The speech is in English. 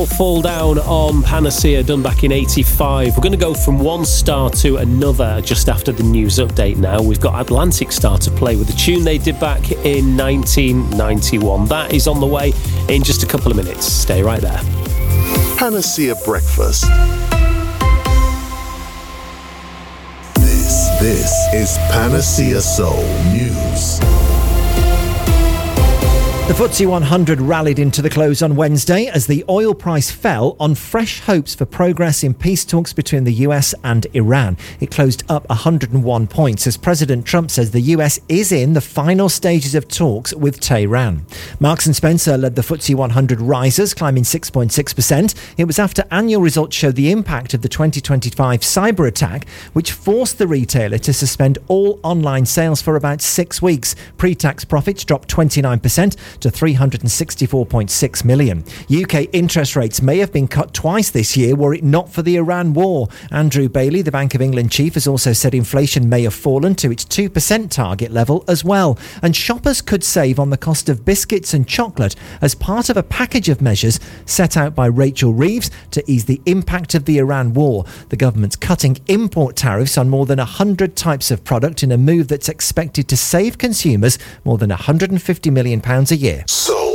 will fall down on Panacea, done back in 85. We're going to go from one star to another just after the news update now. We've got Atlantic Star to play with a tune they did back in 1991. That is on the way in just a couple of minutes. Stay right there. Panacea Breakfast. This is Panacea Soul News. The FTSE 100 rallied into the close on Wednesday as the oil price fell on fresh hopes for progress in peace talks between the US and Iran. It closed up 101 points as President Trump says the US is in the final stages of talks with Tehran. Marks & Spencer led the FTSE 100 risers, climbing 6.6%. It was after annual results showed the impact of the 2025 cyber attack, which forced the retailer to suspend all online sales for about 6 weeks. Pre-tax profits dropped 29%. To 364.6 million. UK interest rates may have been cut twice this year were it not for the Iran war. Andrew Bailey, the Bank of England chief, has also said inflation may have fallen to its 2% target level as well. And shoppers could save on the cost of biscuits and chocolate as part of a package of measures set out by Rachel Reeves to ease the impact of the Iran war. The government's cutting import tariffs on more than 100 types of product in a move that's expected to save consumers more than £150 million a year. So